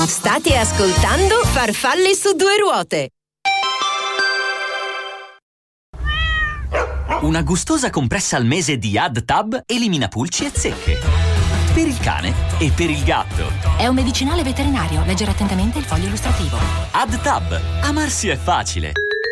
State ascoltando Farfalle su due ruote. Una gustosa compressa al mese di AdTab elimina pulci e zecche. Per il cane e per il gatto. È un medicinale veterinario. Leggere attentamente il foglio illustrativo. AdTab. Amarsi è facile.